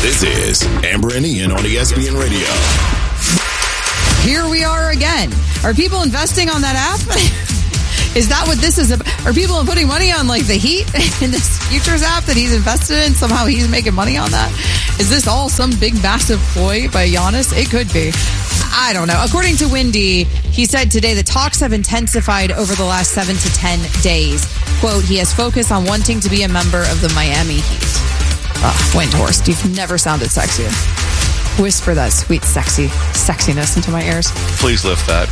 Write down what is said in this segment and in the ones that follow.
This is Amber and Ian on ESPN Radio. Here we are again. Are people investing on that app? Is that what this is about? Are people putting money on like the Heat in this futures app that he's invested in? Somehow he's making money on that? Is this all some big massive ploy by Giannis? It could be. I don't know. According to Windy, he said today the talks have intensified over the last 7 to 10 days. Quote, he has focused on wanting to be a member of the Miami Heat. Windhorst, you've never sounded sexier. Whisper that sweet, sexiness into my ears. Please lift that.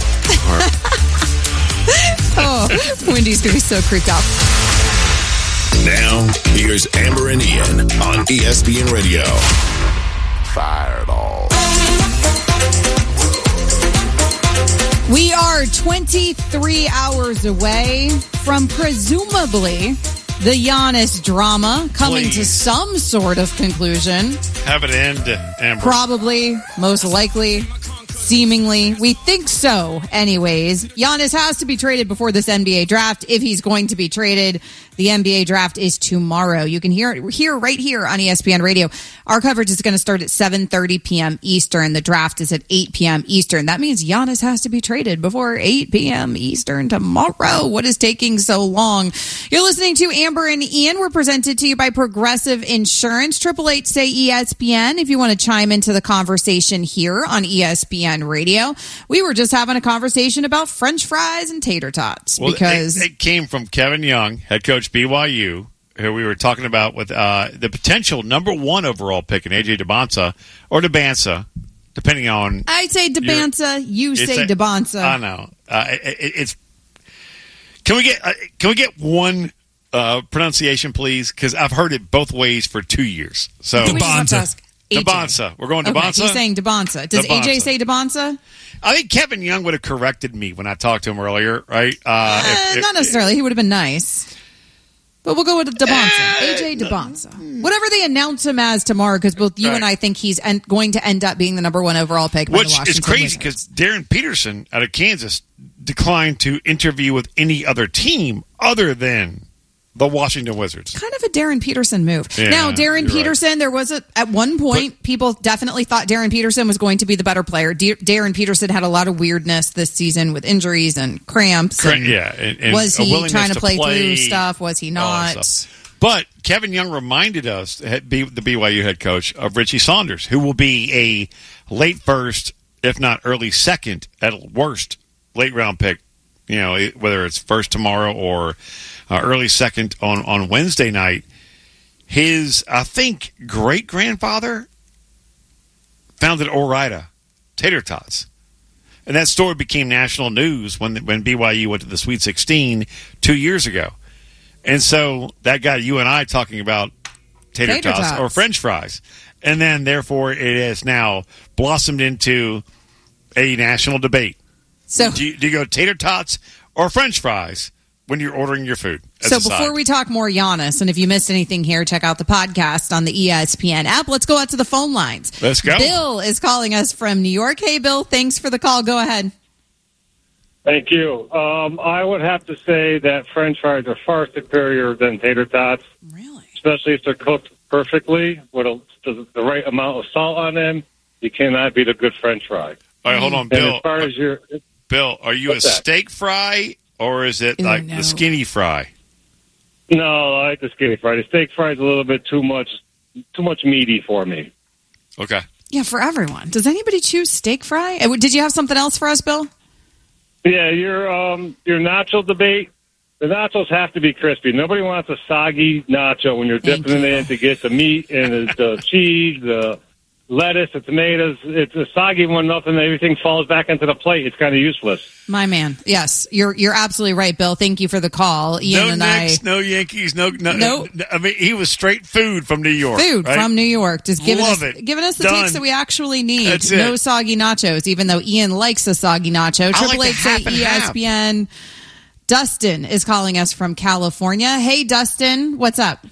Oh, Wendy's going to be so creeped out. Now, here's Amber and Ian on ESPN Radio. Fireball. We are 23 hours away from presumably the Giannis drama coming to some sort of conclusion. Have it end, Amber. Probably, most likely, seemingly. We think so, anyways. Giannis has to be traded before this NBA draft if he's going to be traded. The NBA draft is tomorrow. You can hear it right here on ESPN Radio. Our coverage is going to start at 7:30 p.m. Eastern. The draft is at 8 p.m. Eastern. That means Giannis has to be traded before 8 p.m. Eastern tomorrow. What is taking so long? You're listening to Amber and Ian. We're presented to you by Progressive Insurance. 888-SAY-ESPN if you want to chime into the conversation here on ESPN Radio. We were just having a conversation about French fries and tater tots. Well, because it came from Kevin Young, head coach BYU, who we were talking about with the potential number 1 overall pick in A.J. Dybantsa, or Dybantsa, depending on... I say Dybantsa, you say Dybantsa. I know. It's... Can we get one pronunciation, please? Because I've heard it both ways for 2 years. So Dybantsa. We're going Dybantsa? Okay, he's saying Dybantsa. Does AJ say Dybantsa? I think Kevin Young would have corrected me when I talked to him earlier, right? Not necessarily. He would have been nice. But we'll go with Dybantsa. AJ Dybantsa. Whatever they announce him as tomorrow, because both you and I think he's going to end up being the number 1 overall pick by the Washington Wizards. Which is crazy because Darren Peterson out of Kansas declined to interview with any other team other than the Washington Wizards. Kind of a Darren Peterson move. Yeah, now, Darren Peterson, right. There was at one point, people definitely thought Darren Peterson was going to be the better player. Darren Peterson had a lot of weirdness this season with injuries and cramps. And was he trying to play through stuff? Was he not? But Kevin Young reminded us, the BYU head coach, of Richie Saunders, who will be a late first, if not early second, at worst, late round pick. You know, whether it's first tomorrow or early second on Wednesday night. His, I think, great-grandfather founded Ore-Ida Tater Tots. And that story became national news when BYU went to the Sweet 16 2 years ago. And so that got you and I talking about tater tots or French fries. And then, therefore, it has now blossomed into a national debate. So do you go tater tots or French fries when you're ordering your food? So before we talk more Giannis, and if you missed anything here, check out the podcast on the ESPN app. Let's go out to the phone lines. Let's go. Bill is calling us from New York. Hey, Bill, thanks for the call. Go ahead. Thank you. I would have to say that French fries are far superior than tater tots. Really? Especially if they're cooked perfectly with the right amount of salt on them. You cannot beat a good French fry. All right, hold on, Bill. And as far as Bill, are you a steak fry or is it the skinny fry? No, I like the skinny fry. The steak fry is a little bit too much meaty for me. Okay. Yeah, for everyone. Does anybody choose steak fry? Did you have something else for us, Bill? Yeah, your nacho debate. The nachos have to be crispy. Nobody wants a soggy nacho when you're dipping it in to get the meat and the cheese, the lettuce, the tomatoes. It's a soggy one. Everything falls back into the plate. It's kind of useless. My man. Yes, you're absolutely right, Bill. Thank you for the call. Ian no Knicks, no Yankees, no. I mean, he was straight food from New York. From New York. Just giving us the Done. takes that we actually need. That's no soggy nachos, even though Ian likes a soggy nacho. 888-ESPN. Dustin is calling us from California. Hey, Dustin, what's up?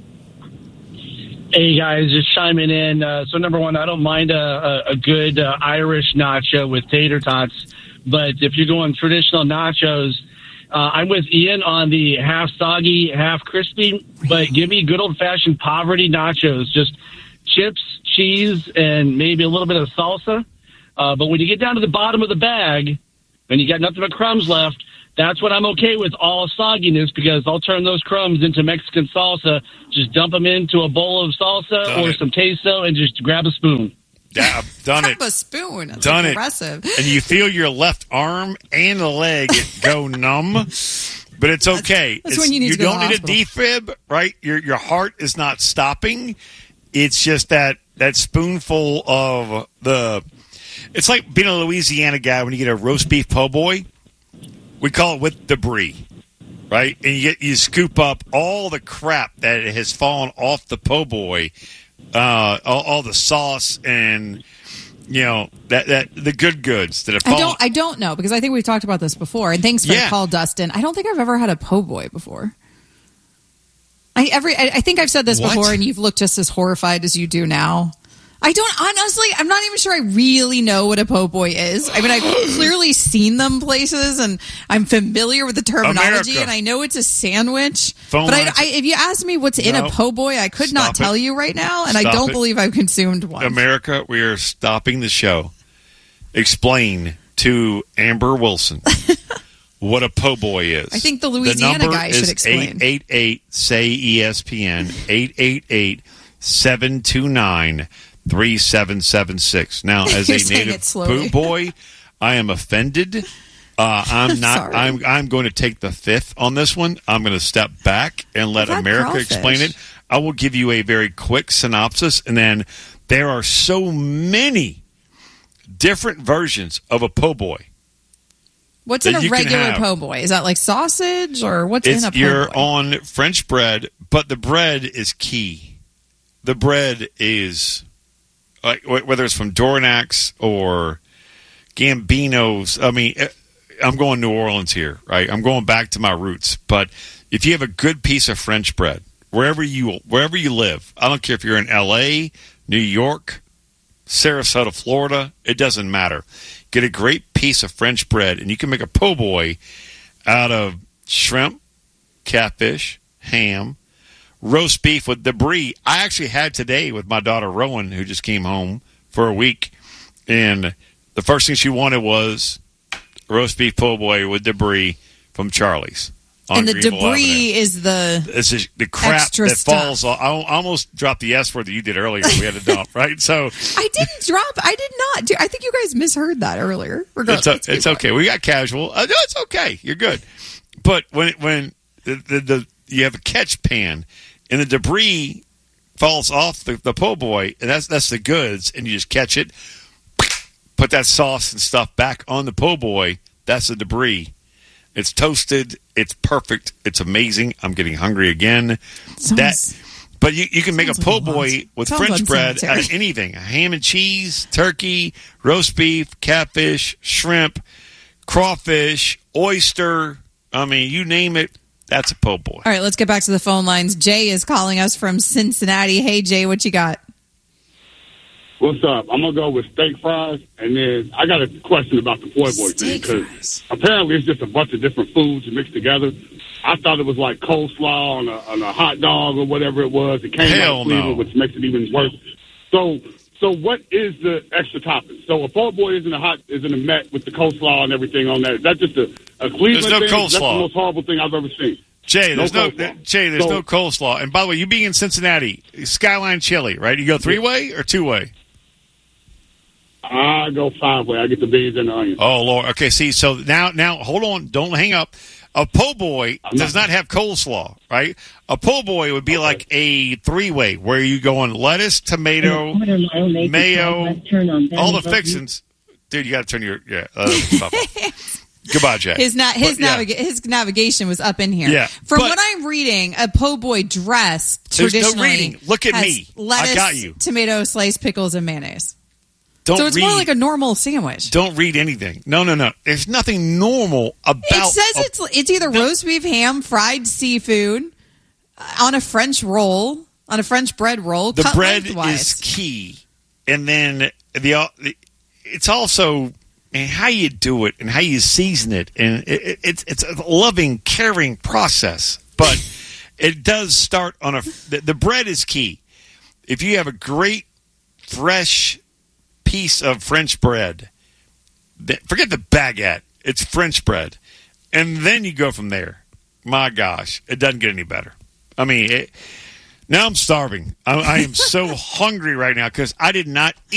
Hey, guys, just chiming in. So, number one, I don't mind a good Irish nacho with tater tots. But if you're going traditional nachos, I'm with Ian on the half soggy, half crispy. But give me good old-fashioned poverty nachos. Just chips, cheese, and maybe a little bit of salsa. But when you get down to the bottom of the bag and you got nothing but crumbs left, that's when I'm okay with all sogginess, because I'll turn those crumbs into Mexican salsa, just dump them into a bowl of salsa or some queso, and just grab a spoon. Yeah, I've done it. Grab a spoon. That's Done impressive. it. And you feel your left arm and the leg go numb, but it's okay. That's when you need to go to the don't need a defib, right? Your heart is not stopping. It's just that spoonful of the. It's like being a Louisiana guy when you get a roast beef po' boy. We call it with debris, right? And you scoop up all the crap that has fallen off the po' boy, all the sauce and that the good goods that have fallen. I don't know, because I think we've talked about this before. And thanks for the call, Dustin. I don't think I've ever had a po' boy before. I think I've said this before, and you've looked just as horrified as you do now. I'm not even sure I really know what a po' boy is. I mean, I've clearly seen them places, and I'm familiar with the terminology, and I know it's a sandwich. But if you ask me what's in a po' boy, I could not tell you right now, and I don't believe I've consumed one. America, we are stopping the show. Explain to Amber Wilson what a po' boy is. I think the Louisiana guy should explain. 888-SAY-ESPN, 888-729-3776. Now, as a native po' boy, I am offended. I'm not. Sorry. I'm going to take the fifth on this one. I'm going to step back and let America explain it. I will give you a very quick synopsis, and then there are so many different versions of a po' boy. What's in a regular po' boy? Is that like sausage, or what's in a po' boy? You're on French bread, but the bread is key. The bread is, like, whether it's from Dornax or Gambino's. I mean, I'm going New Orleans here, right? I'm going back to my roots. But if you have a good piece of French bread, wherever you live, I don't care if you're in L.A., New York, Sarasota, Florida, it doesn't matter. Get a great piece of French bread, and you can make a po' boy out of shrimp, catfish, ham, roast beef with debris. I actually had today with my daughter Rowan, who just came home for a week, and the first thing she wanted was roast beef po' boy with debris from Charlie's. And the debris is the crap extra that stuff. falls off. I almost dropped the S word that you did earlier. We had to dump, right? So I did not. I think you guys misheard that earlier. It's okay. We got casual. No, it's okay. You're good. But when you have a catch pan and the debris falls off the po' boy, and that's the goods, and you just catch it, put that sauce and stuff back on the po' boy, that's the debris. It's toasted. It's perfect. It's amazing. I'm getting hungry again. But you can make a po' boy with French bread out of anything. Ham and cheese, turkey, roast beef, catfish, shrimp, crawfish, oyster. I mean, you name it, that's a po' boy. All right, let's get back to the phone lines. Jay is calling us from Cincinnati. Hey, Jay, what you got? What's up? I'm going to go with steak fries, and then I got a question about the po' boy thing, because apparently it's just a bunch of different foods mixed together. I thought it was like coleslaw on a hot dog or whatever it was. It came out of Cleveland, which makes it even worse. So what is the extra topping? So a po' boy isn't a met with the coleslaw and everything on that. Is that just a Cleveland thing? Coleslaw. That's the most horrible thing I've ever seen. Jay, there's no coleslaw. And by the way, you being in Cincinnati, Skyline Chili, right? You go 3-way or 2-way? I go 5-way. I get the beans and the onions. Oh, Lord. Okay, see, so now, hold on. Don't hang up. A po' boy does not have coleslaw, right? A po' boy would be like a 3-way where you go on lettuce, tomato, mayo, all the fixings. Dude, you got to turn your stuff off. Goodbye, Jay. His navigation was up in here. Yeah, From what I'm reading, a po' boy dress traditionally no reading. Look at has me. lettuce, I got you. Tomato, sliced pickles, and mayonnaise. So it's more like a normal sandwich. Don't read anything. No. There's nothing normal about it. Says it's either roast beef, ham, fried seafood, on a French roll, on a French bread roll. The cut bread lengthwise. is key, and then it's also how you do it and how you season it, and it's a loving, caring process. But it does start on the bread is key. if you have a great, fresh piece of French bread, forget the baguette. It's French bread. And then you go from there. My gosh, it doesn't get any better. I mean, now I'm starving. I am so hungry right now because I did not